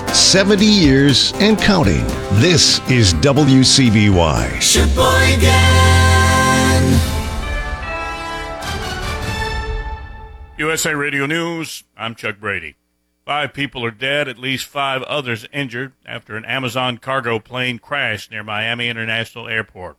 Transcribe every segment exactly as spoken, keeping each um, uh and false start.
seventy years and counting. This is W C B Y. Sheboygan. U S A Radio News, I'm Chuck Brady. Five people are dead, at least five others injured after an Amazon cargo plane crashed near Miami International Airport.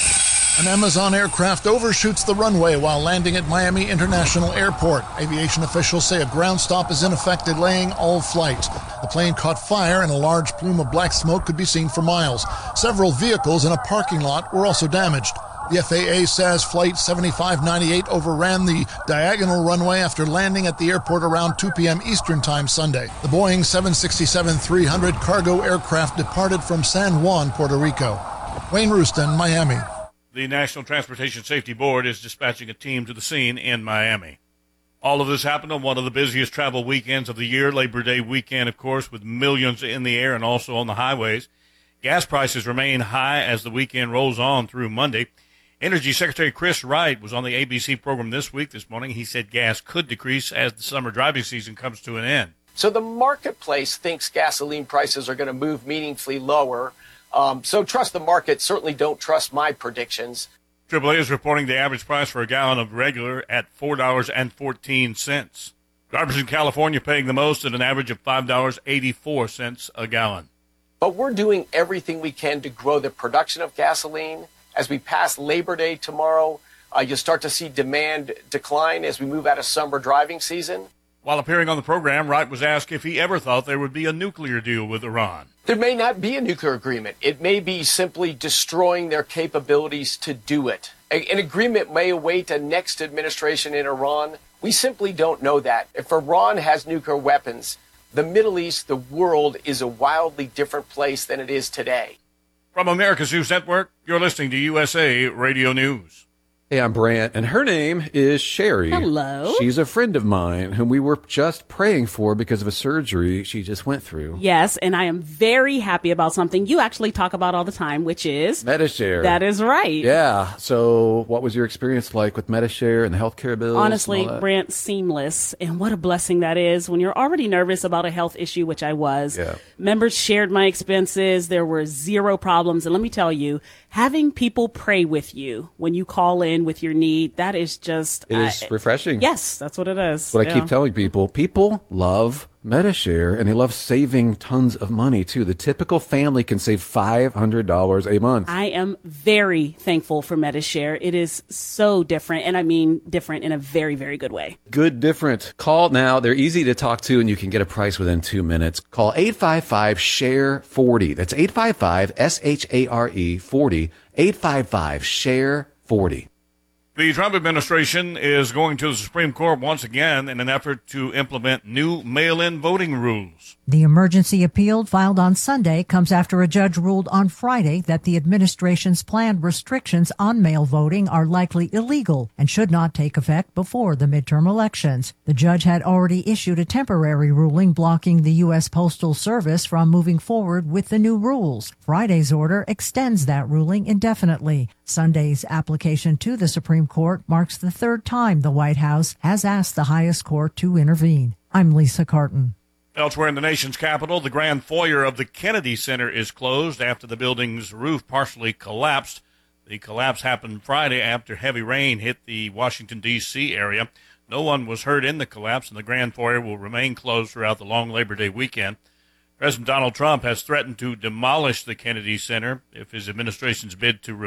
An Amazon aircraft overshoots the runway while landing at Miami International Airport. Aviation officials say a ground stop is in effect, delaying all flights. The plane caught fire and a large plume of black smoke could be seen for miles. Several vehicles in a parking lot were also damaged. The F A A says Flight seventy-five ninety-eight overran the diagonal runway after landing at the airport around two p.m. Eastern Time Sunday. The Boeing seven sixty-seven three hundred cargo aircraft departed from San Juan, Puerto Rico. Wayne Rooston, Miami. The National Transportation Safety Board is dispatching a team to the scene in Miami. All of this happened on one of the busiest travel weekends of the year, Labor Day weekend, of course, with millions in the air and also on the highways. Gas prices remain high as the weekend rolls on through Monday. Energy Secretary Chris Wright was on the A B C program this week this morning. He said gas could decrease as the summer driving season comes to an end. So the marketplace thinks gasoline prices are going to move meaningfully lower. Um, so trust the market. Certainly don't trust my predictions. triple A is reporting the average price for a gallon of regular at four dollars and fourteen cents. Drivers in California paying the most at an average of five dollars and eighty-four cents a gallon. But we're doing everything we can to grow the production of gasoline. As we pass Labor Day tomorrow, uh, you'll start to see demand decline as we move out of summer driving season. While appearing on the program, Wright was asked if he ever thought there would be a nuclear deal with Iran. There may not be a nuclear agreement. It may be simply destroying their capabilities to do it. A- an agreement may await a next administration in Iran. We simply don't know that. If Iran has nuclear weapons, the Middle East, the world, is a wildly different place than it is today. From America's News Network, you're listening to U S A Radio News. Hey, I'm Brant, and her name is Sherry. Hello. She's a friend of mine whom we were just praying for because of a surgery she just went through. Yes, and I am very happy about something you actually talk about all the time, which is Medi-Share. That is right. Yeah. So what was your experience like with Medi-Share and the healthcare bills? Honestly, Brant, seamless. And what a blessing that is when you're already nervous about a health issue, which I was. Yeah. Members shared my expenses. There were zero problems. And let me tell you, having people pray with you when you call in with your need, that is just... It is uh, refreshing. Yes, that's what it is. What yeah. I keep telling people, people love Medi-Share, and they love saving tons of money, too. The typical family can save five hundred dollars a month. I am very thankful for Medi-Share. It is so different, and I mean different in a very, very good way. Good different. Call now. They're easy to talk to, and you can get a price within two minutes. Call eight five five, S H A R E, forty. That's eight five five, S H A R E, forty. eight five five, S H A R E, forty. The Trump administration is going to the Supreme Court once again in an effort to implement new mail-in voting rules. The emergency appeal filed on Sunday comes after a judge ruled on Friday that the administration's planned restrictions on mail voting are likely illegal and should not take effect before the midterm elections. The judge had already issued a temporary ruling blocking the U S Postal Service from moving forward with the new rules. Friday's order extends that ruling indefinitely. Sunday's application to the Supreme Court marks the third time the White House has asked the highest court to intervene. I'm Lisa Carton. Elsewhere in the nation's capital, the grand foyer of the Kennedy Center is closed after the building's roof partially collapsed. The collapse happened Friday after heavy rain hit the Washington, D C area. No one was hurt in the collapse, and the grand foyer will remain closed throughout the long Labor Day weekend. President Donald Trump has threatened to demolish the Kennedy Center if his administration's bid to